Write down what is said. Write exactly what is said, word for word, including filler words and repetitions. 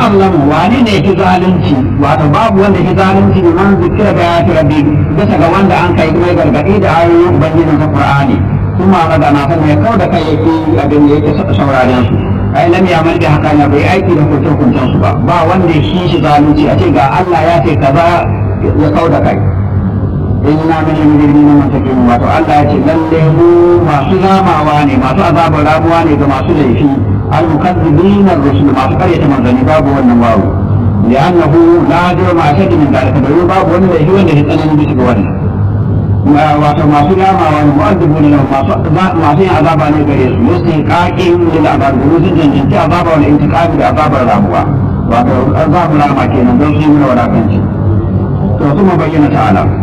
azlamu wani ne yake zalunci wato babu wanda yake zalunci ne man zikira da ayati rabbi bisa ga wanda an kai mai gargadi da ayoyin ubangijin sa qur'ani kuma ga na san ya kauda kai yake abin da yake sauraren su ai lam ya'mal bi haka na bai aiki da hukuncin hukuncin su ba ba wanda shi shi zalunci a ce ga Allah ya ce kaza ya kauda kai inna min al-mujrimina muntaqimun wato Allah ya ce lalle mu masu zamawa ne masu azabar rabuwa ne ga masu laifi al-mukazzibin ar-rusul masu karyata manzanni babu wannan babu li'annahu la jurma ashad min dalika da babu wanda laifi wanda ya tsanani bisa ga wannan wato masu zamawa ne mu'azzibuna lahum masu masu yin azaba ne gare su yasin qaqin lil azab guruzin janjanti azaba wal intiqam da azabar rabuwa wato azabar rama kenan don su yi mana wadatanci to kuma bayyana ta'ala